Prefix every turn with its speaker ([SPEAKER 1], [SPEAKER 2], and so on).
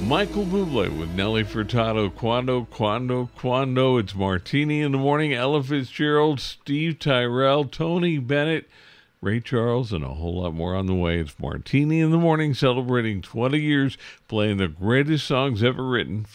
[SPEAKER 1] Michael Bublé with Nelly Furtado, Quando. It's Martini in the Morning, Ella Fitzgerald, Steve Tyrell, Tony Bennett, Ray Charles, and a whole lot more on the way. It's Martini in the Morning, celebrating 20 years, playing the greatest songs ever written